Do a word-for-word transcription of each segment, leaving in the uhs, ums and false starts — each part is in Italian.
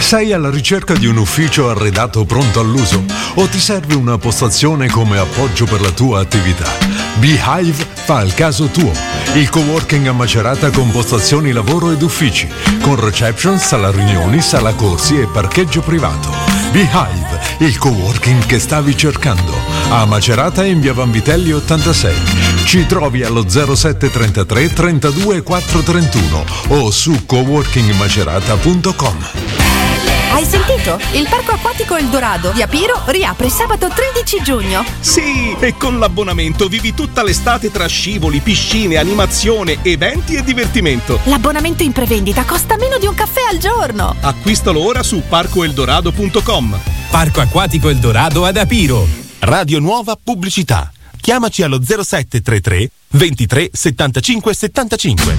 Sei alla ricerca di un ufficio arredato pronto all'uso o ti serve una postazione come appoggio per la tua attività? Beehive fa il caso tuo. Il coworking a Macerata con postazioni lavoro ed uffici, con reception, sala riunioni, sala corsi e parcheggio privato. Beehive, il coworking che stavi cercando. A Macerata in via Vanvitelli ottantasei. Ci trovi allo zero sette trentatré trentadue quattro trentuno o su coworking macerata punto com. Hai sentito? Il parco acquatico El Dorado di Apiro riapre sabato tredici giugno. Sì, e con l'abbonamento vivi tutta l'estate tra scivoli, piscine, animazione, eventi e divertimento. L'abbonamento in prevendita costa meno di un caffè al giorno. Acquistalo ora su parco eldorado punto com. Parco acquatico El Dorado ad Apiro. Radio Nuova Pubblicità. Chiamaci allo zero sette trentatré ventitré settantacinque settantacinque.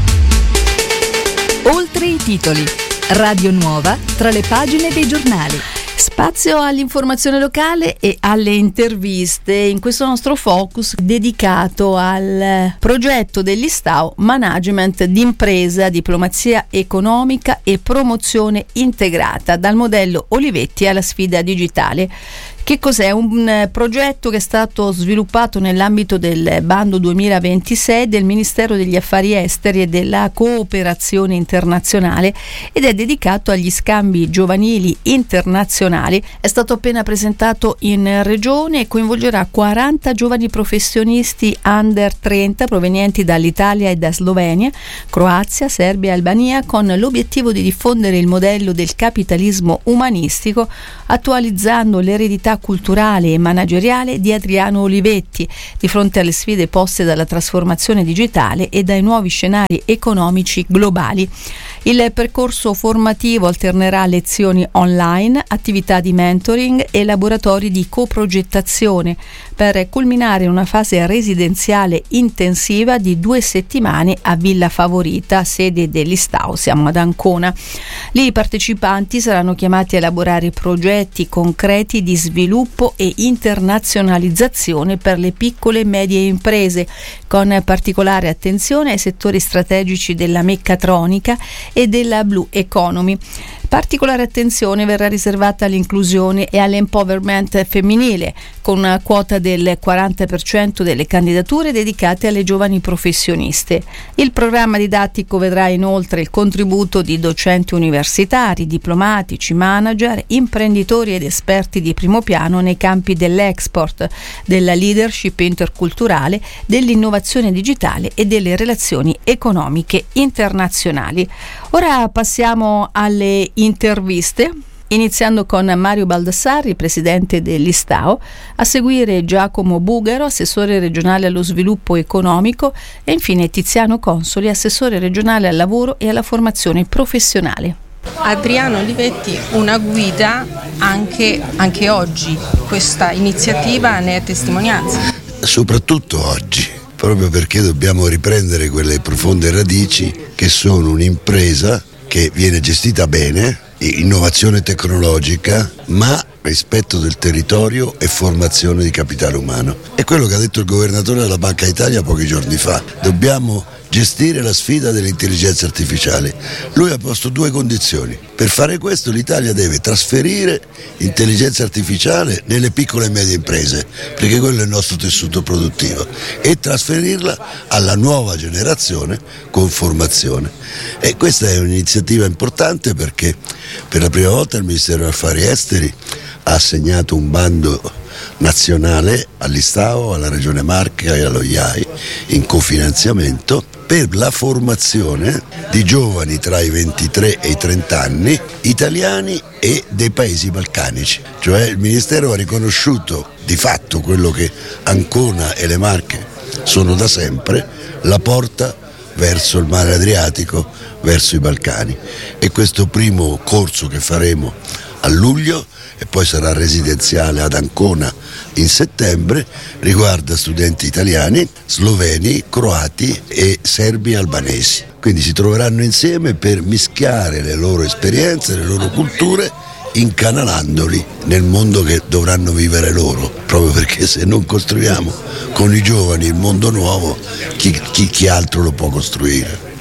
Oltre i titoli. Radio Nuova tra le pagine dei giornali. Spazio all'informazione locale e alle interviste in questo nostro focus dedicato al progetto dell'Istao Management d'impresa, diplomazia economica e promozione integrata, dal modello Olivetti alla sfida digitale. Che cos'è? Un progetto che è stato sviluppato nell'ambito del bando duemilaventisei del Ministero degli Affari Esteri e della Cooperazione Internazionale ed è dedicato agli scambi giovanili internazionali. È stato appena presentato in regione e coinvolgerà quaranta giovani professionisti under trenta provenienti dall'Italia e da Slovenia, Croazia, Serbia e Albania, con l'obiettivo di diffondere il modello del capitalismo umanistico attualizzando l'eredità culturale e manageriale di Adriano Olivetti di fronte alle sfide poste dalla trasformazione digitale e dai nuovi scenari economici globali. Il percorso formativo alternerà lezioni online, attività di mentoring e laboratori di coprogettazione per culminare in una fase residenziale intensiva di due settimane a Villa Favorita, sede dell'Istao, siamo ad Ancona. Lì i partecipanti saranno chiamati a elaborare progetti concreti di sviluppo e internazionalizzazione per le piccole e medie imprese, con particolare attenzione ai settori strategici della meccatronica e della Blue Economy. Particolare attenzione verrà riservata all'inclusione e all'empowerment femminile, con una quota del quaranta per cento delle candidature dedicate alle giovani professioniste. Il programma didattico vedrà inoltre il contributo di docenti universitari, diplomatici, manager, imprenditori ed esperti di primo piano nei campi dell'export, della leadership interculturale, dell'innovazione digitale e delle relazioni economiche internazionali. Ora passiamo alle interviste, iniziando con Mario Baldassarri, presidente dell'Istao, a seguire Giacomo Bugaro, assessore regionale allo sviluppo economico, e infine Tiziano Consoli, assessore regionale al lavoro e alla formazione professionale. Adriano Olivetti, una guida anche, anche oggi, questa iniziativa ne è testimonianza. Soprattutto oggi, proprio perché dobbiamo riprendere quelle profonde radici che sono un'impresa che viene gestita bene, innovazione tecnologica, ma rispetto del territorio e formazione di capitale umano. È quello che ha detto il governatore della Banca d'Italia pochi giorni fa. Dobbiamo gestire la sfida dell'intelligenza artificiale. Lui ha posto due condizioni. Per fare questo l'Italia deve trasferire intelligenza artificiale nelle piccole e medie imprese, perché quello è il nostro tessuto produttivo, e trasferirla alla nuova generazione con formazione. E questa è un'iniziativa importante perché per la prima volta il Ministero degli Affari Esteri ha assegnato un bando nazionale all'Istao, alla Regione Marche e allo I A I in cofinanziamento per la formazione di giovani tra i ventitré e i trenta anni italiani e dei paesi balcanici. Cioè il Ministero ha riconosciuto di fatto quello che Ancona e le Marche sono da sempre, la porta verso il mare Adriatico, verso i Balcani. E questo primo corso che faremo a luglio e poi sarà residenziale ad Ancona in settembre, riguarda studenti italiani, sloveni, croati e serbi e albanesi. Quindi si troveranno insieme per mischiare le loro esperienze, le loro culture, incanalandoli nel mondo che dovranno vivere loro, proprio perché se non costruiamo con i giovani il mondo nuovo, chi, chi, chi altro lo può costruire?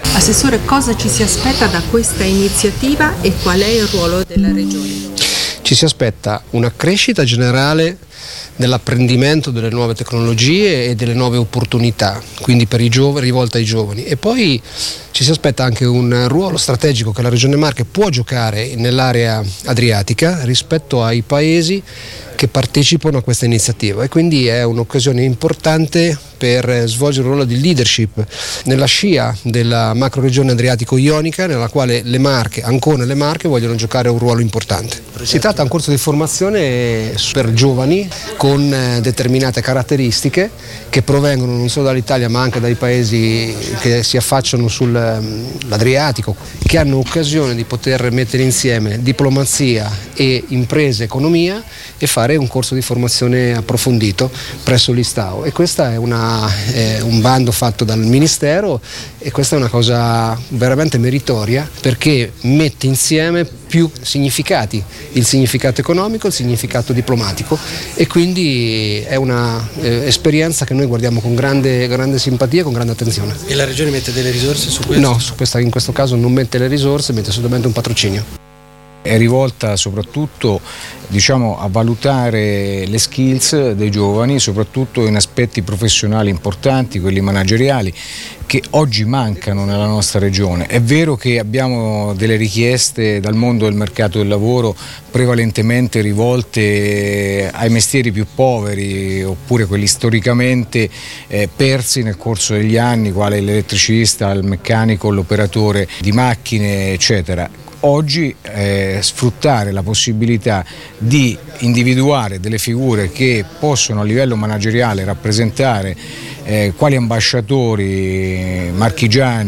Assessore, cosa ci si aspetta da questa iniziativa e qual è il ruolo della Regione? Ci si aspetta una crescita generale nell'apprendimento delle nuove tecnologie e delle nuove opportunità, quindi per i giovani, rivolta ai giovani, e poi ci si aspetta anche un ruolo strategico che la Regione Marche può giocare nell'area adriatica rispetto ai paesi che partecipano a questa iniziativa, e quindi è un'occasione importante per svolgere un ruolo di leadership nella scia della macroregione adriatico-ionica, nella quale le Marche, Ancona e le Marche, vogliono giocare un ruolo importante. Si tratta di un corso di formazione per giovani con determinate caratteristiche che provengono non solo dall'Italia ma anche dai paesi che si affacciano sull'Adriatico, che hanno occasione di poter mettere insieme diplomazia e imprese, economia, e fare un corso di formazione approfondito presso l'I S T A O. E questa è una, è un bando fatto dal Ministero, e questa è una cosa veramente meritoria, perché mette insieme più significati, il significato economico, il significato diplomatico, e quindi è una eh, esperienza che noi guardiamo con grande, grande simpatia e con grande attenzione. E la Regione mette delle risorse su questo? No, su questa, in questo caso non mette le risorse, mette solamente un patrocinio. È rivolta soprattutto, diciamo, a valutare le skills dei giovani, soprattutto in aspetti professionali importanti, quelli manageriali, che oggi mancano nella nostra regione. È vero che abbiamo delle richieste dal mondo del mercato del lavoro prevalentemente rivolte ai mestieri più poveri, oppure quelli storicamente eh, persi nel corso degli anni, quale l'elettricista, il meccanico, l'operatore di macchine, eccetera. Oggi eh, sfruttare la possibilità di individuare delle figure che possono a livello manageriale rappresentare eh, quali ambasciatori marchigiani